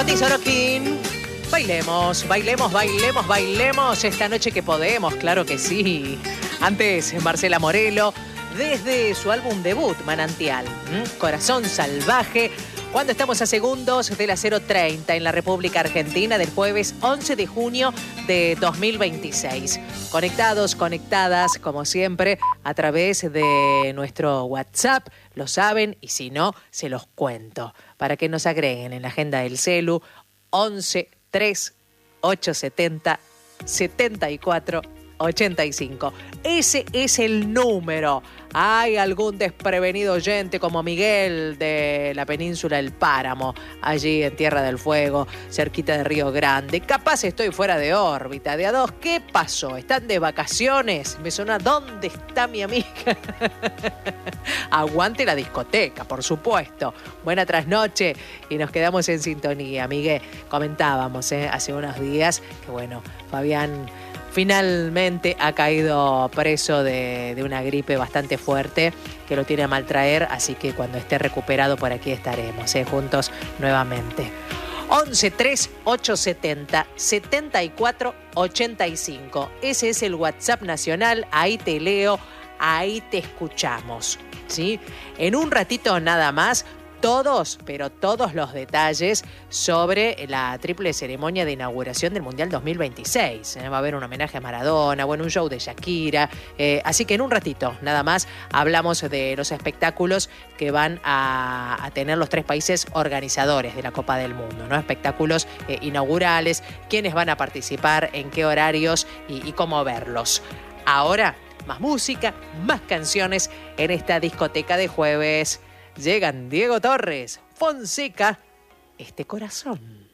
Sorokin. Bailemos, bailemos, bailemos, bailemos esta noche que podemos, claro que sí. Antes, Marcela Morelo, desde su álbum debut, Manantial, Corazón Salvaje, cuando estamos a segundos de las 0:30 en la República Argentina del jueves 11 de junio de 2026. Conectados, conectadas, como siempre, a través de nuestro WhatsApp, lo saben, y si no, se los cuento, para que nos agreguen en la agenda del celu 11 3 870 74 85. Ese es el número. Hay algún desprevenido oyente como Miguel de la península del Páramo, allí en Tierra del Fuego, cerquita de Río Grande. Capaz estoy fuera de órbita. De a dos, ¿qué pasó? ¿Están de vacaciones? Me suena, ¿dónde está mi amiga? Aguante la discoteca, por supuesto. Buena trasnoche y nos quedamos en sintonía. Miguel, comentábamos hace unos días que, bueno, Fabián finalmente ha caído preso de una gripe bastante fuerte que lo tiene a mal traer, así que cuando esté recuperado por aquí estaremos juntos nuevamente. 11 3 870 74 85. Ese es el WhatsApp nacional, ahí te leo, ahí te escuchamos, ¿sí? En un ratito nada más, todos, pero todos los detalles sobre la triple ceremonia de inauguración del Mundial 2026. Va a haber un homenaje a Maradona, bueno, un show de Shakira. Así que en un ratito, nada más, hablamos de los espectáculos que van a tener los tres países organizadores de la Copa del Mundo, ¿no? Espectáculos inaugurales, quiénes van a participar, en qué horarios y cómo verlos. Ahora, más música, más canciones en esta discoteca de jueves. Llegan Diego Torres, Fonseca, este corazón.